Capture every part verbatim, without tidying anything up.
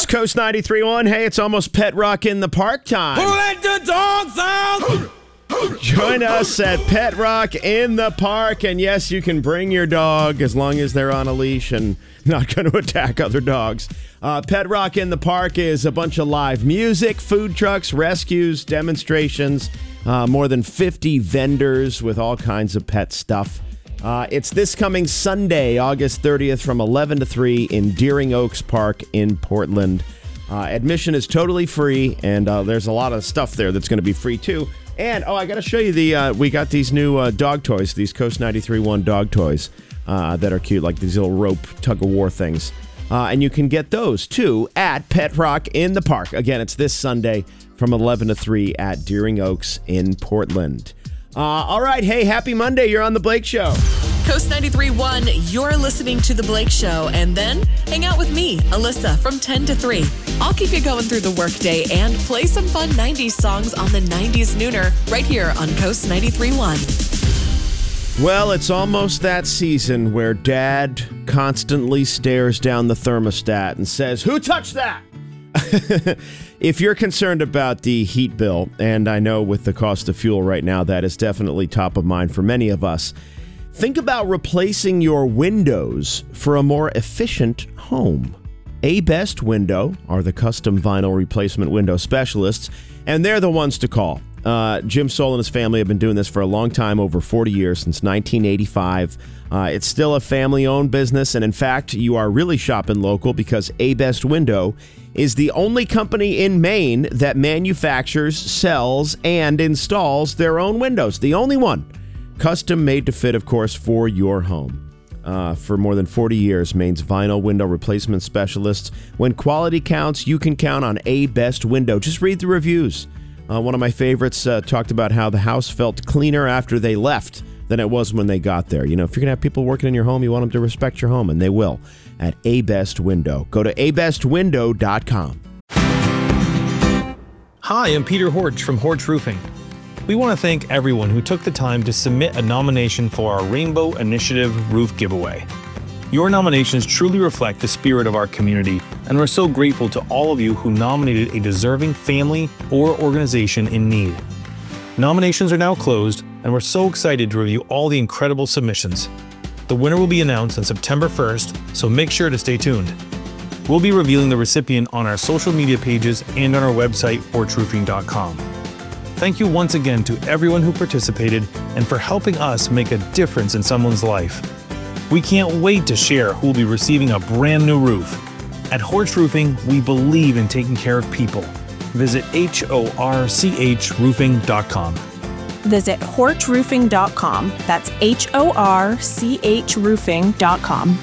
Coast ninety-three point one. Hey, it's almost Pet Rock in the Park time. Who let the dogs out? Join us at Pet Rock in the Park. And yes, you can bring your dog as long as they're on a leash and not going to attack other dogs. Uh, Pet Rock in the Park is a bunch of live music, food trucks, rescues, demonstrations, uh, more than fifty vendors with all kinds of pet stuff. Uh, it's this coming Sunday, August thirtieth from eleven to three in Deering Oaks Park in Portland. Uh, admission is totally free, and uh, there's a lot of stuff there that's going to be free too. And, oh, I got to show you the, uh, we got these new uh, dog toys, these Coast ninety-three point one dog toys uh, that are cute, like these little rope tug-of-war things. Uh, and you can get those, too, at Pet Rock in the Park. Again, it's this Sunday from eleven to three at Deering Oaks in Portland. Uh, all right, hey, happy Monday. You're on The Blake Show. Coast ninety-three point one, you're listening to The Blake Show. And then hang out with me, Alyssa, from ten to three. I'll keep you going through the workday and play some fun nineties songs on the nineties Nooner right here on Coast ninety-three point one. Well, it's almost that season where Dad constantly stares down the thermostat and says, "Who touched that?" If you're concerned about the heat bill, and I know with the cost of fuel right now, that is definitely top of mind for many of us, think about replacing your windows for a more efficient home. A-Best Window are the custom vinyl replacement window specialists, and they're the ones to call. Uh, Jim Soul and his family have been doing this for a long time, over forty years, since nineteen eighty-five. Uh, it's still a family-owned business, and in fact, you are really shopping local because A-Best Window is the only company in Maine that manufactures, sells, and installs their own windows. The only one. Custom made to fit, of course, for your home. Uh, for more than forty years, Maine's vinyl window replacement specialists. When quality counts, you can count on A-Best Window. Just read the reviews. Uh, one of my favorites uh, talked about how the house felt cleaner after they left than it was when they got there. You know, if you're going to have people working in your home, you want them to respect your home, and they will at A-Best Window. Go to a best window dot com. Hi, I'm Peter Horch from Horch Roofing. We want to thank everyone who took the time to submit a nomination for our Rainbow Initiative Roof Giveaway. Your nominations truly reflect the spirit of our community, and we're so grateful to all of you who nominated a deserving family or organization in need. Nominations are now closed, and we're so excited to review all the incredible submissions. The winner will be announced on September first, so make sure to stay tuned. We'll be revealing the recipient on our social media pages and on our website, horch roofing dot com. Thank you once again to everyone who participated and for helping us make a difference in someone's life. We can't wait to share who will be receiving a brand new roof. At Horch Roofing, we believe in taking care of people. Visit H O R C H roofing dot com. Visit horch roofing dot com. That's H O R C H roofing dot com.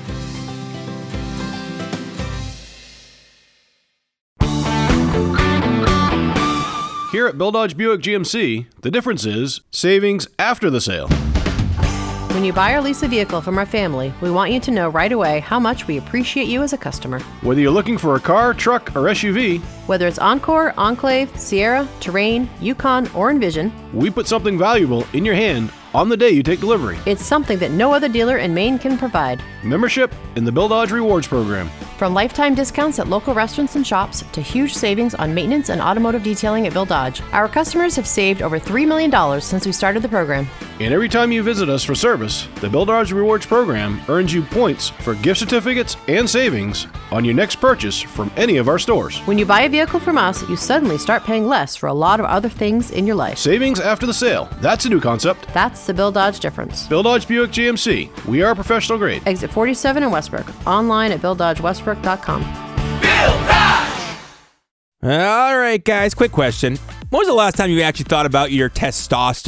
Here at Bill Dodge Buick G M C, the difference is savings after the sale. When you buy or lease a vehicle from our family, we want you to know right away how much we appreciate you as a customer. Whether you're looking for a car, truck, or S U V, whether it's Encore, Enclave, Sierra, Terrain, Yukon, or Envision, we put something valuable in your hand on the day you take delivery. It's something that no other dealer in Maine can provide. Membership in the Bill Dodge Rewards Program. From lifetime discounts at local restaurants and shops to huge savings on maintenance and automotive detailing at Bill Dodge, our customers have saved over three million dollars since we started the program. And every time you visit us for service, the Bill Dodge Rewards Program earns you points for gift certificates and savings on your next purchase from any of our stores. When you buy a vehicle from us, you suddenly start paying less for a lot of other things in your life. Savings after the sale. That's a new concept. That's the Bill Dodge difference. Bill Dodge Buick G M C. We are professional grade. Exit forty-seven in Westbrook. Online at bill dodge westbrook dot com. Bill Dodge! All right, guys, quick question. When was the last time you actually thought about your testosterone?